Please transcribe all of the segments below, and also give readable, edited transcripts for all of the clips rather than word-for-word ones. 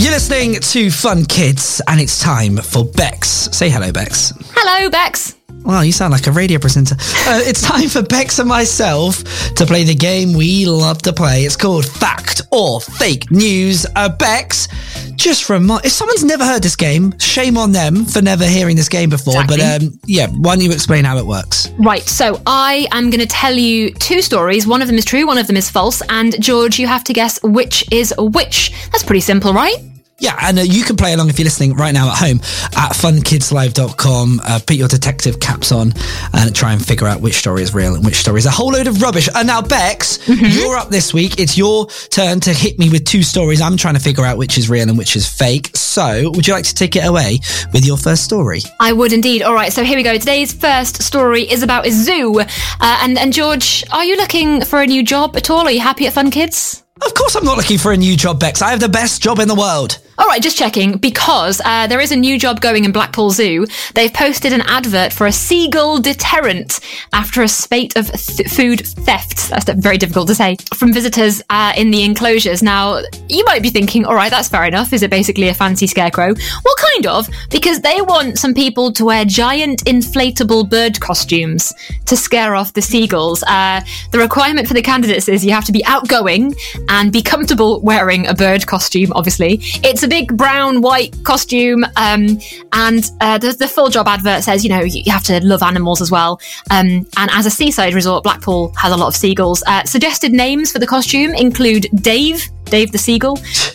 You're listening to Fun Kids, and it's time for Bex. Say hello, Bex. Hello, Bex. Wow, you sound like a radio presenter. It's time for Bex and myself to play the game we love to play. It's called Fact or Fake News. Bex, just if someone's never heard this game, shame on them for never hearing this game before. Exactly. But why don't you explain how it works? Right, so I am going to tell you two stories. One of them is true, one of them is false. And George, you have to guess which is which. That's pretty simple, right? Yeah, and you can play along if you're listening right now at home at funkidslive.com. Put your detective caps on and try and figure out which story is real and which story is a whole load of rubbish. And now, Bex, you're up this week. It's your turn to hit me with two stories. I'm trying to figure out which is real and which is fake. So, would you like to take it away with your first story? I would indeed. All right, so here we go. Today's first story is about a zoo. And George, are you looking for a new job at all? Are you happy at Fun Kids? Of course I'm not looking for a new job, Bex. I have the best job in the world. All right, just checking, because there is a new job going in Blackpool Zoo. They've posted an advert for a seagull deterrent after a spate of food thefts, that's very difficult to say, from visitors in the enclosures. Now, you might be thinking, all right, that's fair enough. Is it basically a fancy scarecrow? Well, kind of, because they want some people to wear giant inflatable bird costumes to scare off the seagulls. The requirement for the candidates is you have to be outgoing and be comfortable wearing a bird costume, obviously. It's a big brown, white costume, and the full job advert says, you have to love animals as well. And as a seaside resort, Blackpool has a lot of seagulls. Suggested names for the costume include Dave the Seagull,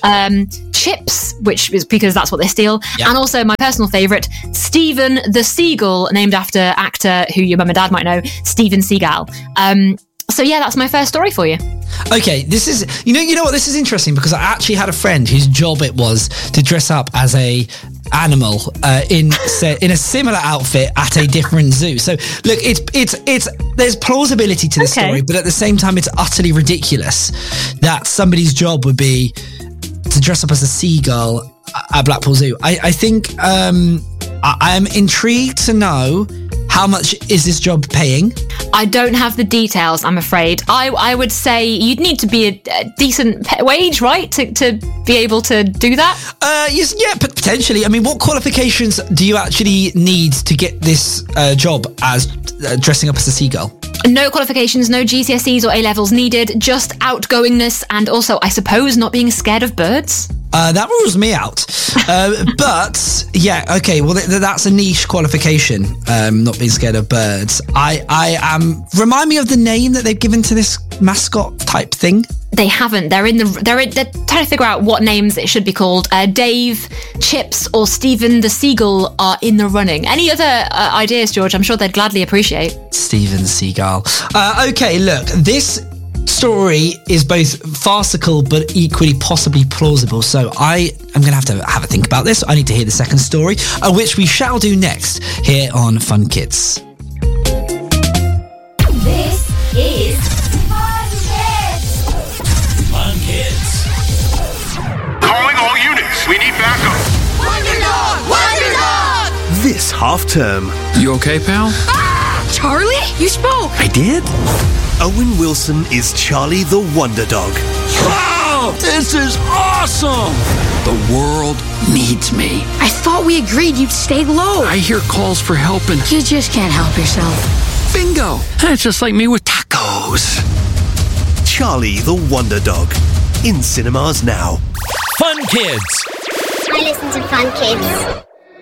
Chips, which is because that's what they steal, and also my personal favourite, Steven the Seagull, named after actor who your mum and dad might know, Steven Seagal. So yeah, that's my first story for you. Okay, this is, you know what, this is interesting because I actually had a friend whose job it was to dress up as a animal in a similar outfit at a different zoo. So look, it's there's plausibility to this story, but at the same time, it's utterly ridiculous that somebody's job would be to dress up as a seagull at Blackpool Zoo. I think I am intrigued to know, how much is this job paying? I don't have the details, I'm afraid. I would say you'd need to be a decent wage, right, to be able to do that? Yes, yeah, potentially. I mean, what qualifications do you actually need to get this job as dressing up as a seagull? No qualifications, no GCSEs or A-levels needed, just outgoingness and also, I suppose, not being scared of birds. That rules me out. But yeah, okay. Well, that's a niche qualification. Not being scared of birds. I am. Remind me of the name that they've given to this mascot type thing. They haven't. They're trying to figure out what names it should be called. Dave, Chips, or Steven the Seagull are in the running. Any other ideas, George? I'm sure they'd gladly appreciate. Steven Seagal. Okay, look, this story is both farcical but equally possibly plausible, so I am going to have a think about this. I need to hear the second story, which we shall do next here on Fun Kids. This is Fun Kids. Fun Kids. Calling all units. We need backup. Wonder Dog! Wonder Dog! This half-term, You okay, pal? Charlie, you spoke. I did. Owen Wilson is Charlie the Wonder Dog. Wow! This is awesome! The world needs me. I thought we agreed you'd stay low. I hear calls for help and You just can't help yourself. bingo! It's just like me with tacos. Charlie the Wonder Dog. In cinemas now. Fun Kids. I listen to Fun Kids.